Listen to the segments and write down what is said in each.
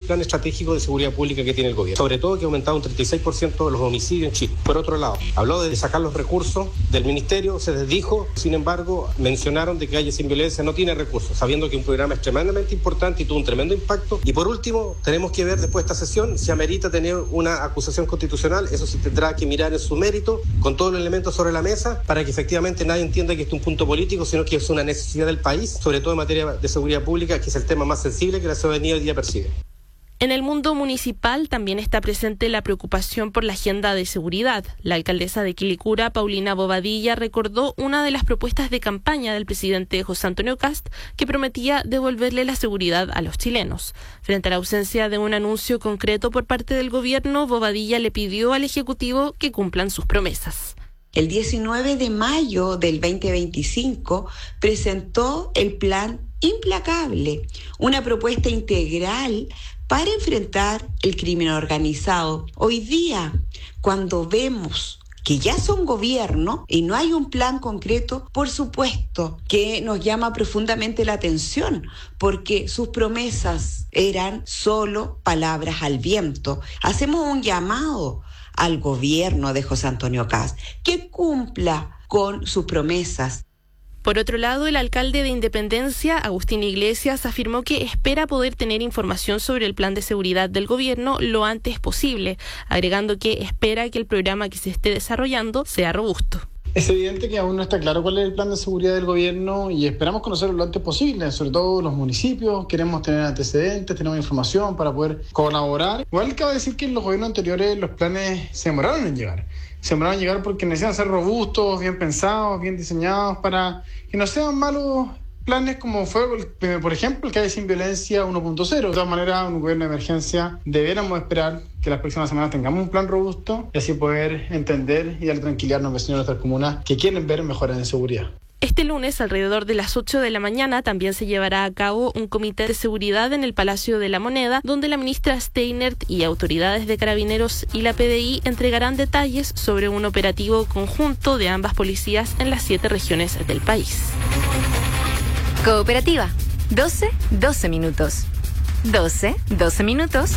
plan estratégico de seguridad pública que tiene el gobierno. Sobre todo que ha aumentado un 36% de los homicidios en Chile. Por otro lado, habló de sacar los recursos del ministerio, se desdijo, sin embargo, mencionaron de que Calle Sin Violencia no tiene recursos, sabiendo que un programa es tremendamente importante y tuvo un tremendo impacto. Y por último, tenemos que ver después de esta sesión si amerita tener una acusación constitucional. Eso sí tendrá que mirar en su mérito, con todos los elementos sobre la mesa, para que efectivamente nadie entienda que esto es un punto político, sino que es una necesidad del país, sobre todo en materia de seguridad pública, que es el tema más sensible que la ciudadanía hoy día percibe. En el mundo municipal también está presente la preocupación por la agenda de seguridad. La alcaldesa de Quilicura, Paulina Bobadilla, recordó una de las propuestas de campaña del presidente José Antonio Kast, que prometía devolverle la seguridad a los chilenos. Frente a la ausencia de un anuncio concreto por parte del gobierno, Bobadilla le pidió al Ejecutivo que cumplan sus promesas. El 19 de mayo del 2025 presentó el Plan Implacable, una propuesta integral para enfrentar el crimen organizado. Hoy día, cuando vemos que ya son gobierno y no hay un plan concreto, por supuesto que nos llama profundamente la atención, porque sus promesas eran solo palabras al viento. Hacemos un llamado al gobierno de José Antonio Kast que cumpla con sus promesas. Por otro lado, el alcalde de Independencia, Agustín Iglesias, afirmó que espera poder tener información sobre el plan de seguridad del gobierno lo antes posible, agregando que espera que el programa que se esté desarrollando sea robusto. Es evidente que aún no está claro cuál es el plan de seguridad del gobierno y esperamos conocerlo lo antes posible, sobre todo los municipios. Queremos tener antecedentes, tenemos información para poder colaborar. Igual cabe decir que en los gobiernos anteriores los planes se demoraron en llegar. Se demoraron en llegar porque necesitan ser robustos, bien pensados, bien diseñados para que no sean malos planes como fue, por ejemplo, el Calle Sin Violencia 1.0. De todas maneras, un gobierno de emergencia deberíamos esperar que las próximas semanas tengamos un plan robusto y así poder entender y dar tranquilidad a los vecinos de nuestras comunas que quieren ver mejoras en seguridad. Este lunes, alrededor de las 8 de la mañana, también se llevará a cabo un comité de seguridad en el Palacio de la Moneda, donde la ministra Steinert y autoridades de Carabineros y la PDI entregarán detalles sobre un operativo conjunto de ambas policías en las 7 regiones del país. Cooperativa, 12 minutos. 12 minutos.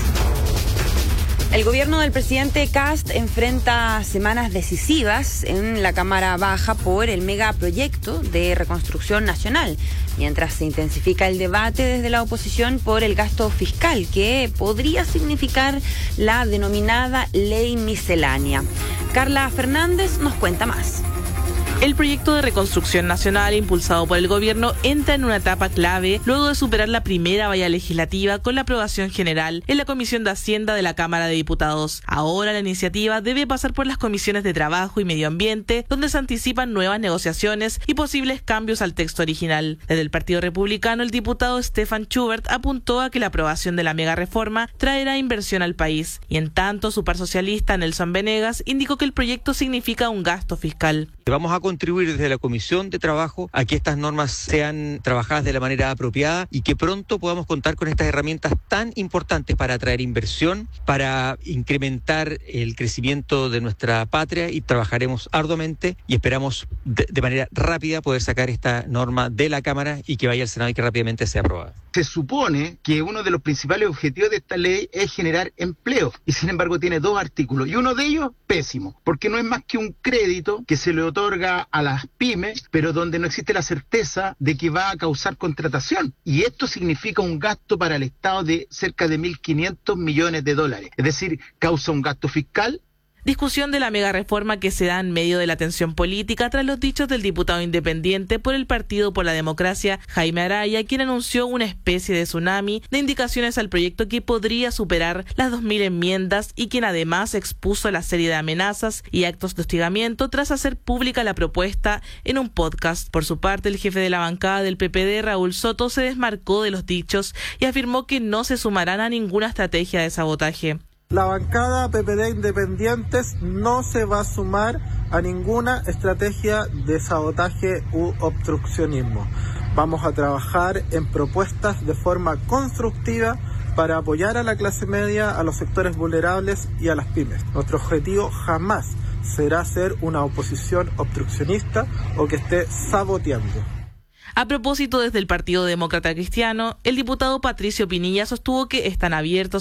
El gobierno del presidente Kast enfrenta semanas decisivas en la Cámara Baja por el megaproyecto de reconstrucción nacional, mientras se intensifica el debate desde la oposición por el gasto fiscal, que podría significar la denominada ley miscelánea. Carla Fernández nos cuenta más. El proyecto de reconstrucción nacional impulsado por el gobierno entra en una etapa clave luego de superar la primera valla legislativa con la aprobación general en la Comisión de Hacienda de la Cámara de Diputados. Ahora la iniciativa debe pasar por las comisiones de Trabajo y Medio Ambiente, donde se anticipan nuevas negociaciones y posibles cambios al texto original. Desde el Partido Republicano, el diputado Stefan Schubert apuntó a que la aprobación de la megareforma traerá inversión al país, y en tanto su par socialista Nelson Venegas indicó que el proyecto significa un gasto fiscal. Vamos a contribuir desde la Comisión de Trabajo a que estas normas sean trabajadas de la manera apropiada y que pronto podamos contar con estas herramientas tan importantes para atraer inversión, para incrementar el crecimiento de nuestra patria, y trabajaremos arduamente y esperamos de manera rápida poder sacar esta norma de la Cámara y que vaya al Senado y que rápidamente sea aprobada. Se supone que uno de los principales objetivos de esta ley es generar empleo y sin embargo tiene 2 artículos y uno de ellos pésimo, porque no es más que un crédito que se le otorga a las pymes, pero donde no existe la certeza de que va a causar contratación, y esto significa un gasto para el Estado de cerca de $1.500 millones, es decir, causa un gasto fiscal. Discusión de la megareforma que se da en medio de la tensión política tras los dichos del diputado independiente por el Partido por la Democracia, Jaime Araya, quien anunció una especie de tsunami de indicaciones al proyecto que podría superar las 2.000 enmiendas y quien además expuso la serie de amenazas y actos de hostigamiento tras hacer pública la propuesta en un podcast. Por su parte, el jefe de la bancada del PPD, Raúl Soto, se desmarcó de los dichos y afirmó que no se sumarán a ninguna estrategia de sabotaje. La bancada PPD Independientes no se va a sumar a ninguna estrategia de sabotaje u obstruccionismo. Vamos a trabajar en propuestas de forma constructiva para apoyar a la clase media, a los sectores vulnerables y a las pymes. Nuestro objetivo jamás será ser una oposición obstruccionista o que esté saboteando. A propósito, desde el Partido Demócrata Cristiano, el diputado Patricio Pinilla sostuvo que están abiertos